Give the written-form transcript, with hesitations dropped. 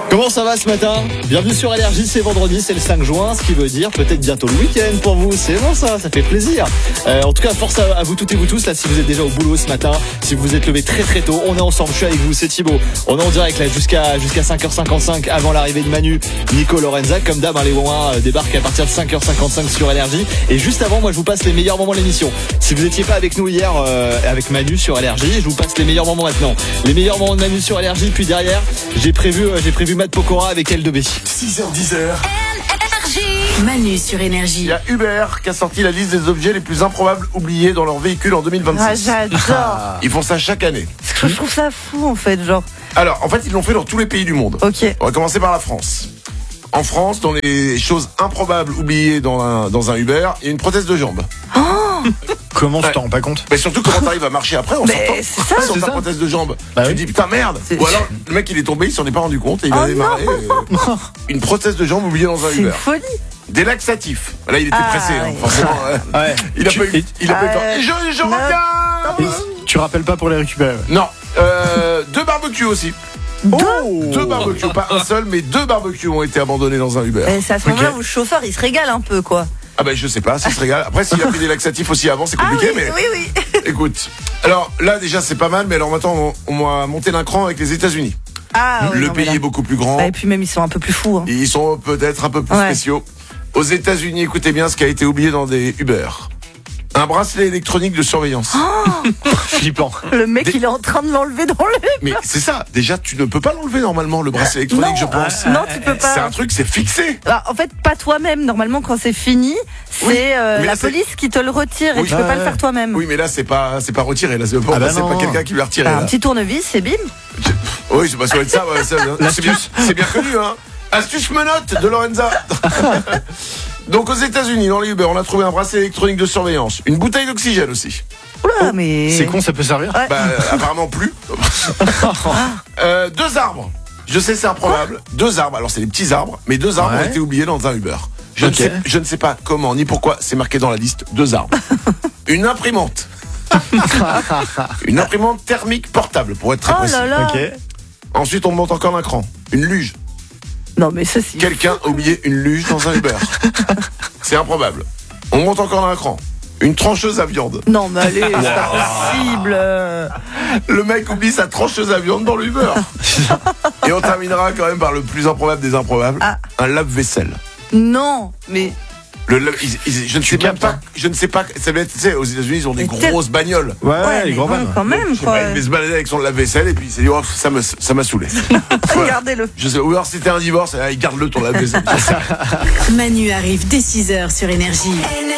Comment ça va ce matin? Bienvenue sur Énergie, c'est vendredi, c'est le 5 juin, ce qui veut dire peut-être bientôt le week-end pour vous. C'est bon ça fait plaisir. En tout cas, force à vous toutes et vous tous, là, si vous êtes déjà au boulot ce matin, si vous vous êtes levé très très tôt, on est ensemble, je suis avec vous, c'est Thibaut. On est en direct là jusqu'à 5h55 avant l'arrivée de Manu, Nico, Lorenza. Comme d'hab, les Wouins débarquent à partir de 5h55 sur Énergie. Et juste avant, moi je vous passe les meilleurs moments de l'émission. Si vous n'étiez pas avec nous hier avec Manu sur Énergie, je vous passe les meilleurs moments maintenant. Les meilleurs moments de Manu sur Énergie, puis derrière, j'ai prévu Matt Pokora avec L2B. 6h10. Manu sur Énergie. Il y a Uber qui a sorti la liste des objets les plus improbables oubliés dans leur véhicule en 2026. Ah, j'adore. Ils font ça chaque année. Parce que je trouve ça fou en fait, genre. Alors, en fait, ils l'ont fait dans tous les pays du monde. Ok. On va commencer par la France. En France, dans les choses improbables oubliées dans un Uber, il y a une prothèse de jambe. Comment tu t'en rends pas compte? Mais surtout, comment t'arrives à marcher après en Mais sortant c'est ça, sans c'est ta ça. prothèse de jambe. Bah Tu oui. te dis putain merde. C'est- Ou alors le mec il est tombé, il s'en est pas rendu compte et il Oh a démarré. Une prothèse de jambe oubliée dans un C'est Uber. une folie. Des laxatifs. Là il était Ah, pressé, ouais. forcément. Ouais. Il a pas eu le temps. Et je non. reviens. Tu rappelles pas pour les récupérer. Non. 2 barbecues aussi. Deux barbecues, pas un seul, mais 2 barbecues ont été abandonnés dans un Uber. C'est à ce moment-là où le chauffeur il se régale un peu quoi. Ah ben je sais pas, s'il se régale. Après s'il a pris des laxatifs aussi avant, c'est compliqué, mais oui. écoute. Alors là déjà c'est pas mal, mais alors maintenant on va monter d'un cran avec les États-Unis. Ah, oui, Le non, mais pays là- est beaucoup plus grand. Et puis même ils sont un peu plus fous. Hein. Ils sont peut-être un peu plus Ouais. spéciaux. Aux États-Unis, écoutez bien ce qui a été oublié dans des Uber. Un bracelet électronique de surveillance. Flippant. Le mec il est en train de l'enlever dans le. Mais c'est ça, déjà tu ne peux pas l'enlever normalement le bracelet électronique, Non. je pense. Non, tu peux C'est pas. un truc, c'est fixé. Bah, en fait, pas toi-même. Normalement, quand c'est fini, c'est Oui, mais la là, c'est- police qui te le retire et Oui. tu peux pas Ouais. le faire toi-même. Oui, mais là c'est pas retiré, là c'est pas, Ah bah c'est non. pas quelqu'un qui l'a retiré. Bah, là. un petit tournevis, c'est bim. Oui, c'est pas ça doit être ça, ouais, c'est bien connu, hein. Astuce menotte de Lorenza. Donc aux États-Unis, dans les Uber, on a trouvé un bracelet électronique de surveillance, une bouteille d'oxygène aussi. Oula, mais. C'est con, ça peut servir? Ouais. Bah apparemment plus. 2 arbres. Je sais c'est improbable. 2 arbres. Alors c'est des petits arbres, mais 2 arbres Ouais. ont été oubliés dans un Uber. Je ne sais pas comment ni pourquoi c'est marqué dans la liste. 2 arbres. Une imprimante. Une imprimante thermique portable pour être très Oh précis. là là. Ok. Ensuite on monte encore d'un cran. Une luge. Non, mais ça, c'est. Quelqu'un a oublié une luge dans un Uber. C'est improbable. On monte encore d'un cran. Une trancheuse à viande. Non, mais allez, c'est pas possible. Le mec oublie sa trancheuse à viande dans l'Uber. Et on terminera quand même par le plus improbable des improbables. Ah. Un lave-vaisselle. Non, mais. Je ne sais même pas. Je ne sais pas. Ça doit être, tu sais, aux États-Unis, ils ont des Mais grosses bagnoles. Ouais, les mais grands bon, vannes. quand même, Je sais quoi. pas, il devait se balader avec son lave-vaisselle et puis il s'est dit, oh, ça m'a saoulé. Voilà. Regardez-le. Je sais, ou alors c'était un divorce, garde-le ton lave-vaisselle. Manu arrive dès 6h sur Énergie.